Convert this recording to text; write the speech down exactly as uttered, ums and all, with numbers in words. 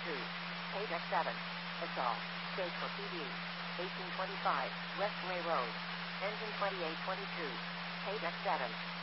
two. Page X seven. Assault. State for P D. eighteen twenty-five, West Ray Road. Engine twenty-eight twenty-two. Page X seven.